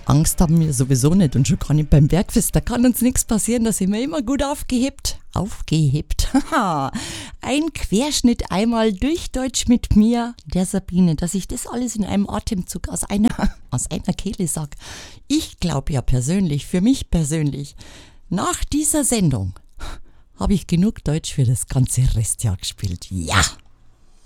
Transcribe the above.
Angst haben wir sowieso nicht und schon gar nicht beim Bergfest. Da kann uns nichts passieren, da sind wir immer gut aufgehebt. Aufgehebt. Haha. Ein Querschnitt einmal durch Deutsch mit mir, der Sabine, dass ich das alles in einem Atemzug aus einer Kehle sag. Ich glaube ja persönlich, für mich persönlich, nach dieser Sendung habe ich genug Deutsch für das ganze Restjahr gespielt. Ja!